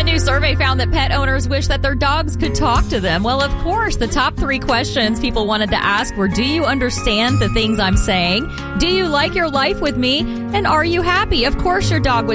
new survey found that pet owners wish that their dogs could talk to them. Well, of course, the top 3 questions people wanted to ask were, do you understand the things I'm saying? Do you like your life with me? And are you happy? Of course, your dog would